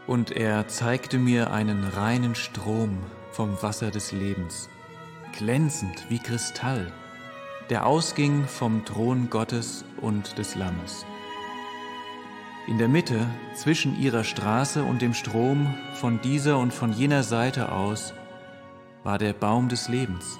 Und er zeigte mir einen reinen Strom vom Wasser des Lebens, glänzend wie Kristall, der ausging vom Thron Gottes und des Lammes. In der Mitte, zwischen ihrer Straße und dem Strom, von dieser und von jener Seite aus, war der Baum des Lebens,